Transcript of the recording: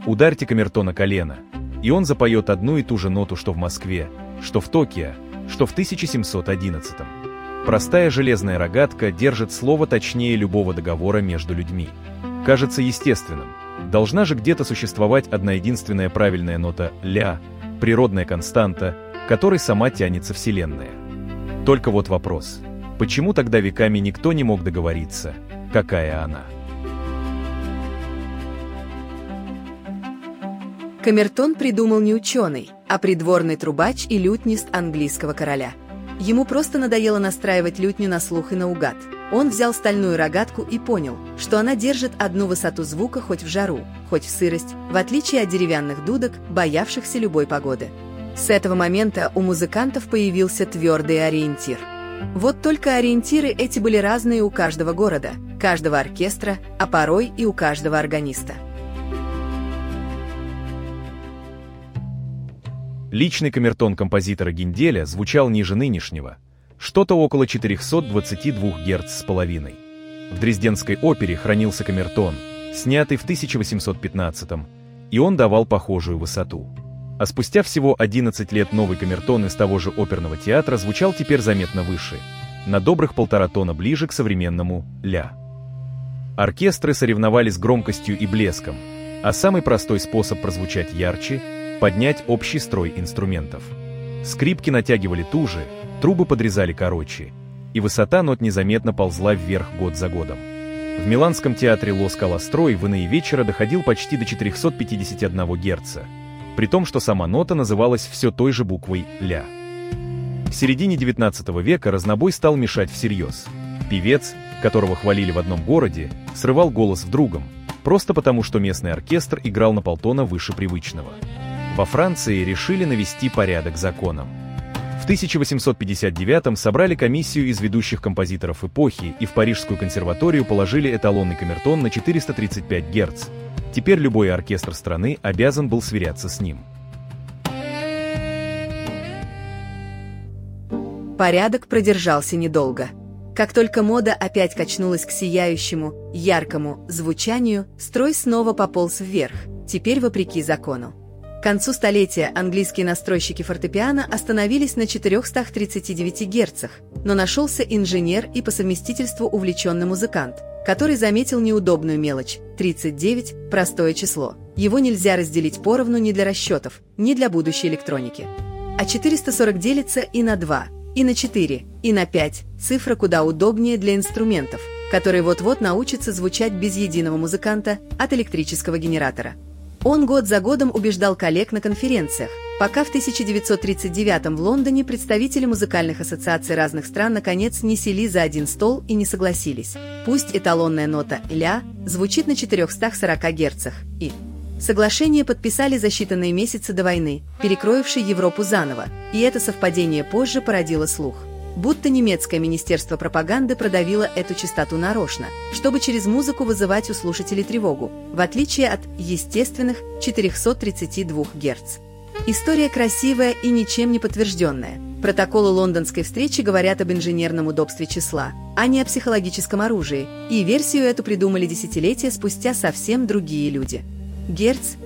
Ударьте камертон о колено, и он запоет одну и ту же ноту, что в Москве, что в Токио, что в 1711-м. Простая железная рогатка держит слово точнее любого договора между людьми. Кажется естественным. Должна же где-то существовать одна единственная правильная нота «ля», природная константа, которой сама тянется Вселенная. Только вот вопрос. Почему тогда веками никто не мог договориться, какая она? Камертон придумал не ученый, а придворный трубач и лютнист английского короля. Ему просто надоело настраивать лютню на слух и наугад. Он взял стальную рогатку и понял, что она держит одну высоту звука хоть в жару, хоть в сырость, в отличие от деревянных дудок, боявшихся любой погоды. С этого момента у музыкантов появился твердый ориентир. Вот только ориентиры эти были разные у каждого города, каждого оркестра, а порой и у каждого органиста. Личный камертон композитора Генделя звучал ниже нынешнего, что-то около 422 Гц с половиной. В Дрезденской опере хранился камертон, снятый в 1815-м, и он давал похожую высоту. А спустя всего 11 лет новый камертон из того же оперного театра звучал теперь заметно выше, на добрых 1,5 тона ближе к современному «ля». Оркестры соревновались громкостью и блеском, а самый простой способ прозвучать ярче — поднять общий строй инструментов. Скрипки натягивали туже, трубы подрезали короче, и высота нот незаметно ползла вверх год за годом. В Миланском театре Ла Скала строй в иные вечера доходил почти до 451 Гц, при том, что сама нота называлась все той же буквой «ля». В середине XIX века разнобой стал мешать всерьез. Певец, которого хвалили в одном городе, срывал голос в другом, просто потому, что местный оркестр играл на 1,5 тона выше привычного. Во Франции решили навести порядок законом. В 1859-м собрали комиссию из ведущих композиторов эпохи и в Парижскую консерваторию положили эталонный камертон на 435 Гц. Теперь любой оркестр страны обязан был сверяться с ним. Порядок продержался недолго. Как только мода опять качнулась к сияющему, яркому звучанию, строй снова пополз вверх, теперь вопреки закону. К концу столетия английские настройщики фортепиано остановились на 439 Гц, но нашелся инженер и по совместительству увлеченный музыкант, который заметил неудобную мелочь – 39 – простое число. Его нельзя разделить поровну ни для расчетов, ни для будущей электроники. А 440 делится и на 2, и на 4, и на 5 – цифра куда удобнее для инструментов, которые вот-вот научатся звучать без единого музыканта от электрического генератора. Он год за годом убеждал коллег на конференциях, пока в 1939 в Лондоне представители музыкальных ассоциаций разных стран наконец не сели за один стол и не согласились. Пусть эталонная нота «ля» звучит на 440 Гц, и соглашение подписали за считанные месяцы до войны, перекроившей Европу заново, и это совпадение позже породило слух, будто немецкое министерство пропаганды продавило эту частоту нарочно, чтобы через музыку вызывать у слушателей тревогу, в отличие от естественных 432 Гц. История красивая и ничем не подтвержденная. Протоколы лондонской встречи говорят об инженерном удобстве числа, а не о психологическом оружии, и версию эту придумали десятилетия спустя совсем другие люди. Герц